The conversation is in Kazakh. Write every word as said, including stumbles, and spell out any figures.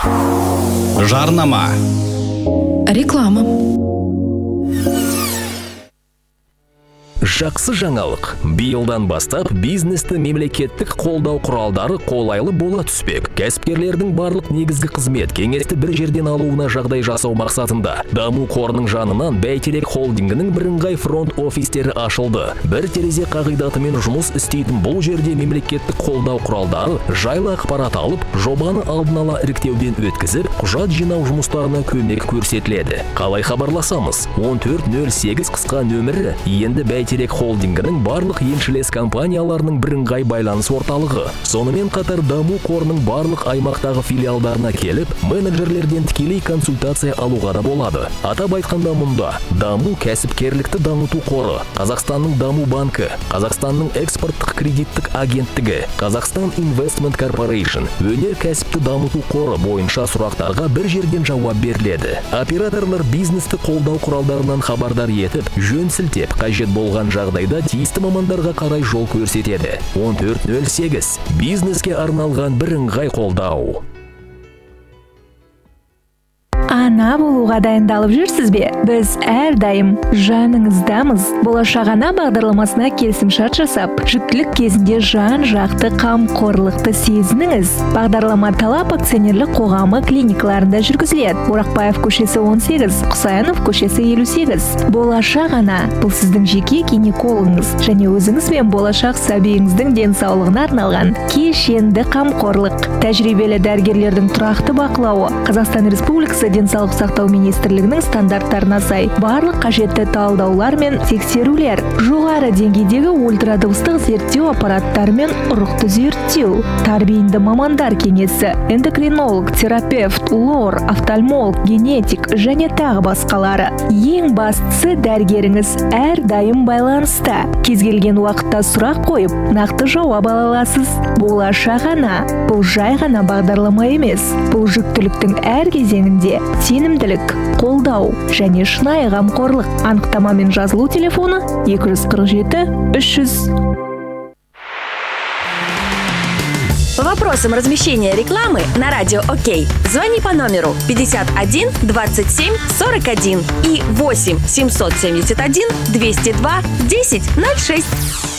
Жарнама. Реклама. Жақсы жаңалық. Биылдан бастап бизнесті мемлекеттік қолдау құралдары қолайлы бола түспек. Кәсіпкерлердің барлық негізгі қызмет кеңесті бір жерден алуына жағдай жасау мақсатында Даму қорының жанынан Бәйтерек холдингінің бірыңғай фронт офистері ашылды. Бір терезе қағидатымен жұмыс істейтін бұл жерде мемлекеттік қолдау құралдары жайлы ақпарат алып, жобаны алдын ала іріктеуден өткізіп, құжат жинау жұмыстарына көмек көрсетіледі. Қалай хабарласамыз? он төрт нөл сегіз қысқа нөмірі енді Бәйтерек холдингінің барлық еншілес компанияларының бірыңғай байланыс орталығы. Сонымен қатар Даму қорының барлық аймақтағы филиалдарына келіп, менеджерлерден тікелей консультация алуға да болады. Атап айтқанда мұнда Даму кәсіпкерлікті дамыту қоры, Қазақстанның Даму банкі, Қазақстанның экспорттық кредиттік агенттігі, Қазақстан Investment Corporation, өнер кәсіпті дамыту қоры бойынша сұрақтарға бір жерден жауап беріледі. Операторлар бизнесті қолдау құралдарынан хабардар етіп, жөн сілтеп, қажет болған жағдайда тиісті мамандарға қарай жол көрсетеді. он төрт нөл сегіз. Бизнеске арналған бірыңғай қолдау. Ана болуға дайындалып жүрсіз бе? Біз әрдайым жаныңыздамыз. Болашақ ана бағдарламасына келісімшарт жасап, жүктілік кезінде жан-жақты қамқорлықты сезініңіз. Бағдарлама Талап акционерлік қоғамы клиникаларында жүргізіледі. Орақбаев көшесі он сегіз, Құсайынов көшесі елу сегіз. Болашақ ана бұл сіздің жеке гинекологыңыз және өзіңіз бен болашақ сәбиіңіздің денсаулығына арналған кешенді қамқорлық. Тәжірибелі дәрігерлердің тұрақты бақылауы, Қазақстан Республикасы денсаулық сақтау министрлігінің стандарттарына сай барлық қажетті талдаулар мен тексерулер, жоғары деңгейдегі ультрадыбыстық зерттеу аппараттарымен ұрықты зерттеу, тәрбиенді мамандар кеңесі, эндокринолог, терапевт, лор, офтальмолог, генетик және тағы басқалары. Ең бастысы дәрігеріңіз әрдайым байланыста. Кез келген уақытта сұрақ қойып, нақты жауап ала аласыз. Болашақ ана бұл жай ғана бағдарлама емес. Бұл жүктіліктің әр кезеңінде сенімділік, қолдау және шынайы қамқорлық. Анықтамамен жазылу телефоны екі жүз қырық жеті үш жүз. По вопросам размещения рекламы на радио ОК звони по номеру пятьдесят один двадцать семь сорок один и восемь семьсот семьдесят один двести два десять ноль шесть.